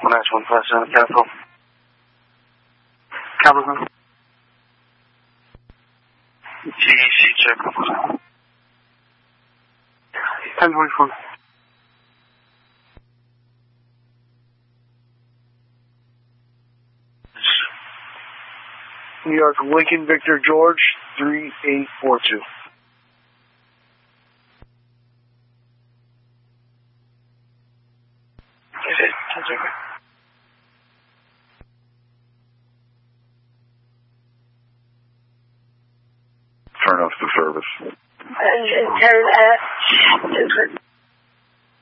19157 Capital. Capital. TC check. 1024. New York, Lincoln Victor George, 3842. Turn off the service. Turn off.